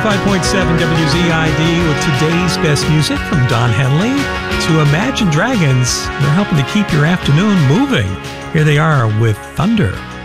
105.7 WZID with today's best music from Don Henley to Imagine Dragons. They're helping to keep your afternoon moving. Here they are with Thunder.